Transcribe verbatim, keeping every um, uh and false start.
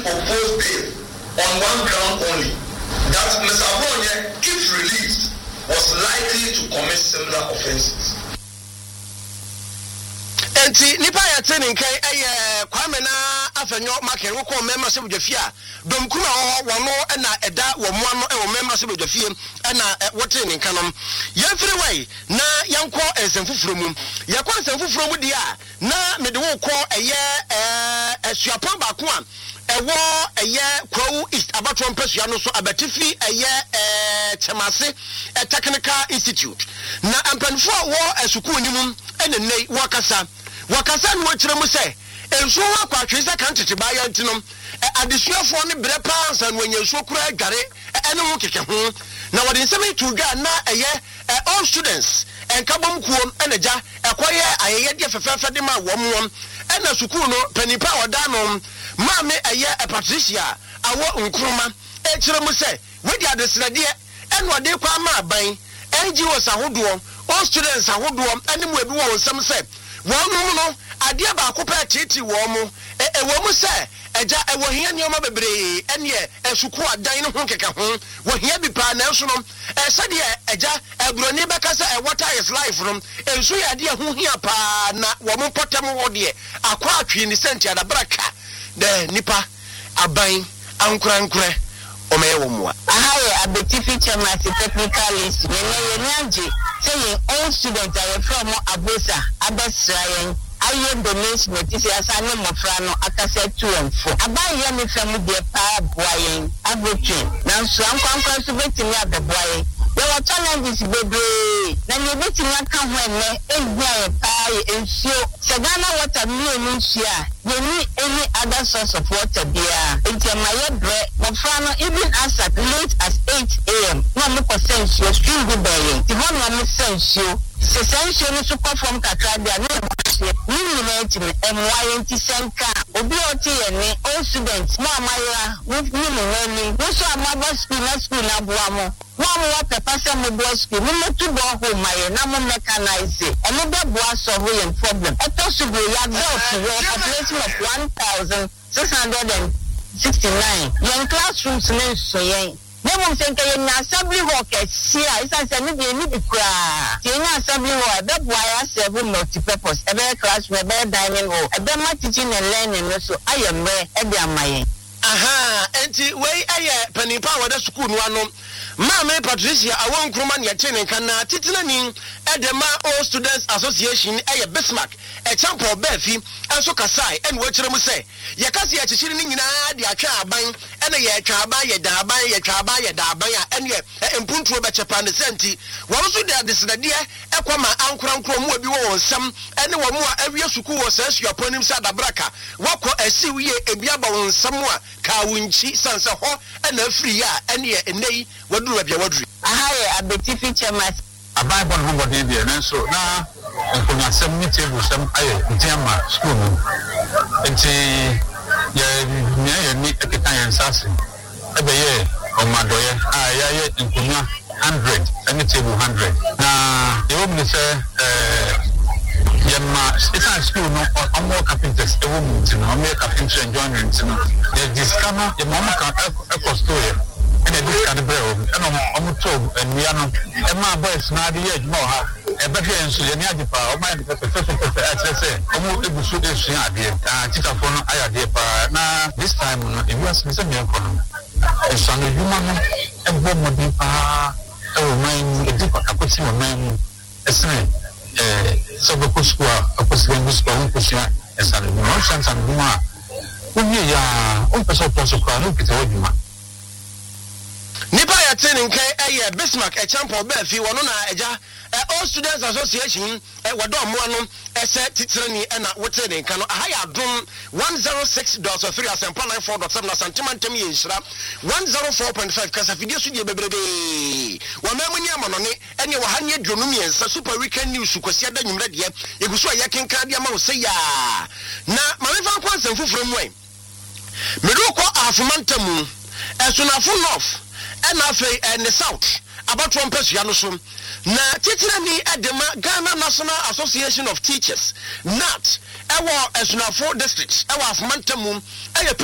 proposed bail on one ground only, that Mister Abonye, if released, was likely to commit similar offenses. Enti nipa ya tene nkai eye kwame na afenyo make wo ko member se bodwafia dom kuma ho wono na eda wo mo no e wo member se bodwafie na wote ne nkanom ye free way na yanko ensemfufuro mu ye ko ensemfufuro mu dia na mede wo ko eye eh asuapa ba ko a ewo eye Kwawu East abatro mpasua no so abatifi eye eh Chemase Technical Institute na ampanfo wo asukuu ni mu enenei wakasa wakasa no kire mu se enso wa kwatwese kan tete ba ya ntinom adesuafo ne brepa ansa no nyenso kura adware ene ho keke ho na wode nsem to dwa na eye all students enkabom kuom enaja ekoye ayeye de fefefe de ma wo mo ena sukuu no panipa oda no ma me eye Patricia awo nkroma e kire mu se wedi adesrade ene wode kwa ma ban N G Os ahodo all students ahodo ene mu ebi wo nsem se wonu no ade ba akopɛ titi wo mu e wo mu se eja e wo hia nioma bebre ene e suku adan no ho keka ho wo hia bi pa na so no e se de eja ebroni beka se e water is life no enso ya de ho hia pa na wo mu potem wo de akwa atwe ni senti adabraka de nipa aban ankura nkura o me wo mu ahaye abetifi Chemase Technical Institute ye ye nyaje say all students are from Abosa abesrayen aye donation metisi asane mofra no akase two and four abaye me fam de pa boyen abotwe na so ankwankwa so betimi abeboyen there were challenges bebre na ye betimi aka ho ene ehia e pa ensio segana water million nsia ye ni any other source of water bia enti maye bre mofra no even as at late as eight a m no me percent so stream go buy ti ho no me sensio se sensio no so perform kakra bia no ni ni na ti em wayenti senka obi oti ye ni all students mo amaya ni ni ni ni so amaba school na school na boa mo mo mo papa se mo boa school mo mo tu bo ho maye na mo mechanize e mo be boa so ho ye problem e to so go ya girls we population of one thousand six hundred sixty-nine young classrooms men so yen Nemo senke ye na assembly hall kesia isa se ni bi ni bi kra ti nya assembly hall be boya serve multi purpose e be classroom e be dining hall e be ma teaching and learning no so ayembe e bi amaye aha enti we aye panipa wada school no ano ma me Patricia awon kroma ne yete ne kan na titena ni edema all students association aye Bismarck e champion be fi enso kasai en wo kire mu se ye kase ye chichiri ni nyina de atwa aban ene ye atwa aban ye da aban ye twa aban ye da aban a ene empuntuo be chepa ne senti wo so de adesenade e kwama ankora nkoro mu obi wo nsam ene wo mu a awie suku wo sasu aponim sa dabraka wako asiwie ebiaba wo nsam a ka wunchi sanse ho ene afiri a ene ye enei waduru abia waduru ahaye abetifi Chemase abai bon ho body bi na so na nkonya sem ni table sem aye ntiama school mu enti ye nya ye ni ekita yan sase ebe ye o madoye ah ya ye nkonya one hundred any table one hundred na ye wo mi se eh ye ma ita school no on more carpenters e wo mi ti no me carpentry enjoyment no ye discover ye mama kan e costoye and this kind of bro and on top and we are not and my boys now the edge more a better and so you need to power my first say I'm able to do this idea ah teacher for no I idea na this time if you ask me something for and so you man and what more deep ah oh my deep capacity man it's eh so go school a possible school on push ya and so no chance and do ma we ya on person person kwa no kita wajuma nipa ya tene nkai eye Bismarck e champion be fi wono na eja all students association e wado mo no ese titirani e na wote ne nka no aha ya dum one oh six point three asempa nine four point seven na santimentem ye nhira one oh four point five kasa fidie so die bebrebe wa mamuni amano ne ene wa hanye dwonu miensa super weekend news kwasi ada nwumre de eguso ya kenka de ama wo se ya na mamefa kwansan fufuro mu e medu ko afumantamu esunafo north and afei and the south about one person so na titirani edema Ghana National Association of Teachers N A T ewo esunafo districts ewo afumantamu